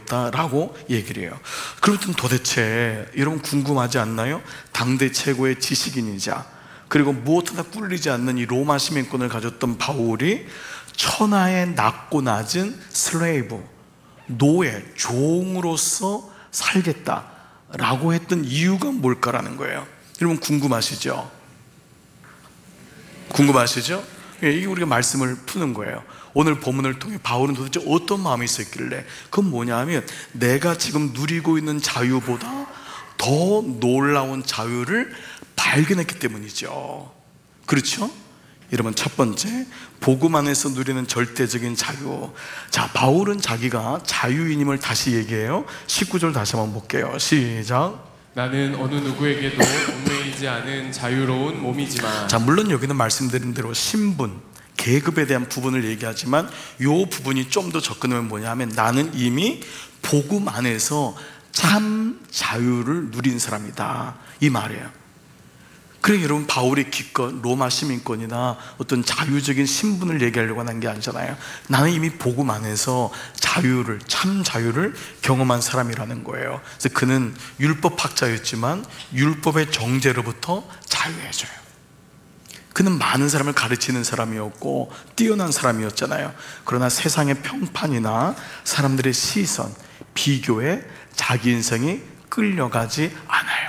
되었다라고 얘기를 해요. 그렇다면 도대체 여러분 궁금하지 않나요? 당대 최고의 지식인이자 그리고 무엇보다 꿀리지 않는 이 로마 시민권을 가졌던 바울이 천하의 낮고 낮은 슬레이브, 노예, 종으로서 살겠다라고 했던 이유가 뭘까라는 거예요. 여러분 궁금하시죠? 궁금하시죠? 이게 우리가 말씀을 푸는 거예요. 오늘 본문을 통해 바울은 도대체 어떤 마음이 있었길래, 그건 뭐냐 하면 내가 지금 누리고 있는 자유보다 더 놀라운 자유를 발견했기 때문이죠. 그렇죠? 여러분, 첫 번째, 복음 안에서 누리는 절대적인 자유. 자, 바울은 자기가 자유인임을 다시 얘기해요. 19절 다시 한번 볼게요. 시작. 나는 어느 누구에게도 얽매이지 않은 자유로운 몸이지만. 자, 물론 여기는 말씀드린 대로 신분, 계급에 대한 부분을 얘기하지만 이 부분이 좀 더 접근하면 뭐냐 하면 나는 이미 복음 안에서 참 자유를 누린 사람이다, 이 말이에요. 그래, 여러분, 바울이 기껏 로마 시민권이나 어떤 자유적인 신분을 얘기하려고 한 게 아니잖아요. 나는 이미 복음 안에서 자유를, 참 자유를 경험한 사람이라는 거예요. 그래서 그는 율법학자였지만 율법의 정죄로부터 자유해져요. 그는 많은 사람을 가르치는 사람이었고 뛰어난 사람이었잖아요. 그러나 세상의 평판이나 사람들의 시선, 비교에 자기 인생이 끌려가지 않아요.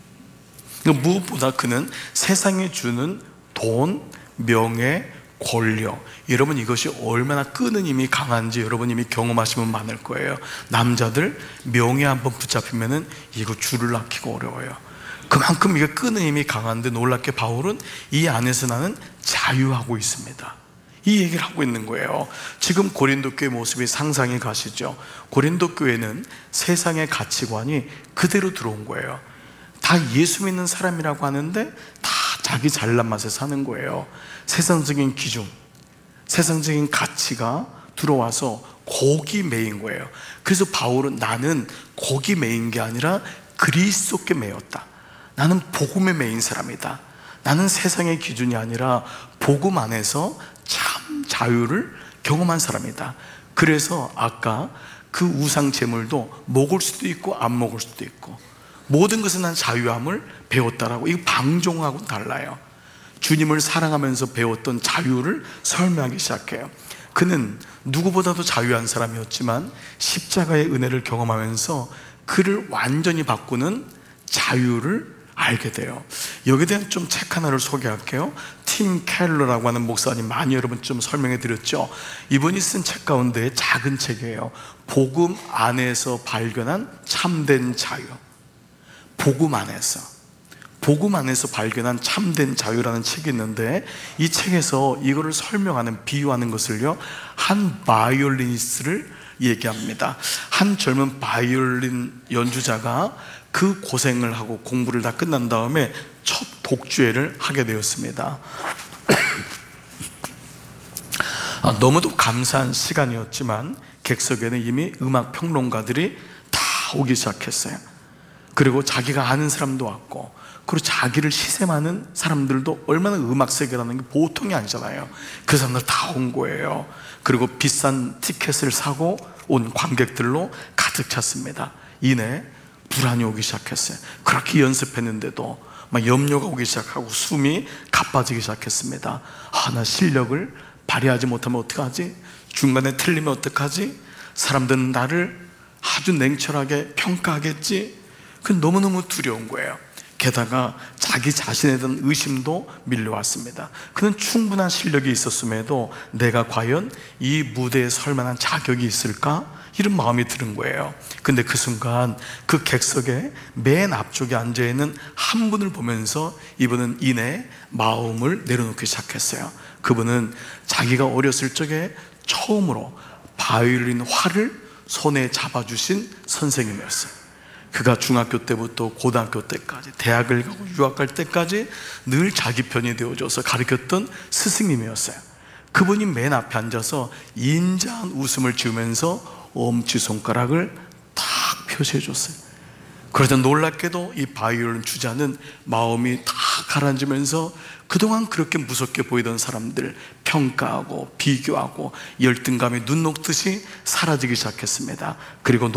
무엇보다 그는 세상이 주는 돈, 명예, 권력, 여러분 이것이 얼마나 끄는 힘이 강한지 여러분 이미 경험하시면 많을 거예요. 남자들 명예 한번 붙잡히면은 이거 줄을 낚기가 어려워요. 그만큼 이게 끄는 힘이 강한데 놀랍게 바울은 이 안에서 나는 자유하고 있습니다, 이 얘기를 하고 있는 거예요. 지금 고린도 교회 모습이 상상이 가시죠? 고린도 교회는 세상의 가치관이 그대로 들어온 거예요. 다 예수 믿는 사람이라고 하는데 다 자기 잘난 맛에 사는 거예요. 세상적인 기준, 세상적인 가치가 들어와서 고기 매인 거예요. 그래서 바울은 나는 고기 매인 게 아니라 그리스도께 매였다, 나는 복음에 매인 사람이다, 나는 세상의 기준이 아니라 복음 안에서 참 자유를 경험한 사람이다. 그래서 아까 그 우상 제물도 먹을 수도 있고 안 먹을 수도 있고 모든 것은 난 자유함을 배웠다라고. 이거 방종하고는 달라요. 주님을 사랑하면서 배웠던 자유를 설명하기 시작해요. 그는 누구보다도 자유한 사람이었지만 십자가의 은혜를 경험하면서 그를 완전히 바꾸는 자유를 알게 돼요. 여기에 대한 좀 책 하나를 소개할게요. 팀 켈러라고 하는 목사님, 많이 여러분 좀 설명해 드렸죠. 이분이 쓴 책 가운데 작은 책이에요. 복음 안에서 발견한 참된 자유. 복음 안에서 발견한 참된 자유라는 책이 있는데, 이 책에서 이거를 설명하는, 비유하는 것을요, 한 바이올리니스트를 얘기합니다. 한 젊은 바이올린 연주자가 그 고생을 하고 공부를 다 끝난 다음에 첫 독주회를 하게 되었습니다. 너무도 감사한 시간이었지만 객석에는 이미 음악 평론가들이 다 오기 시작했어요. 그리고 자기가 아는 사람도 왔고, 그리고 자기를 시샘하는 사람들도, 얼마나 음악 세계라는 게 보통이 아니잖아요. 그 사람들 다 온 거예요. 그리고 비싼 티켓을 사고 온 관객들로 가득 찼습니다. 이내 불안이 오기 시작했어요. 그렇게 연습했는데도 막 염려가 오기 시작하고 숨이 가빠지기 시작했습니다. 나 실력을 발휘하지 못하면 어떡하지? 중간에 틀리면 어떡하지? 사람들은 나를 아주 냉철하게 평가하겠지? 그 너무너무 두려운 거예요. 게다가 자기 자신에 대한 의심도 밀려왔습니다. 그는 충분한 실력이 있었음에도 내가 과연 이 무대에 설 만한 자격이 있을까? 이런 마음이 드는 거예요. 근데 그 순간 그 객석의 맨 앞쪽에 앉아있는 한 분을 보면서 이분은 이내 마음을 내려놓기 시작했어요. 그분은 자기가 어렸을 적에 처음으로 바이올린 활을 손에 잡아주신 선생님이었어요. 그가 중학교 때부터 고등학교 때까지, 대학을 가고 유학 갈 때까지 늘 자기 편이 되어줘서 가르쳤던 스승님이었어요. 그분이 맨 앞에 앉아서 인자한 웃음을 지으면서 엄지손가락을 탁 표시해 줬어요. 그러자 놀랍게도 이 바이올린 주자는 마음이 다 가라앉으면서 그동안 그렇게 무섭게 보이던 사람들 평가하고 비교하고 열등감이 눈 녹듯이 사라지기 시작했습니다. 그리고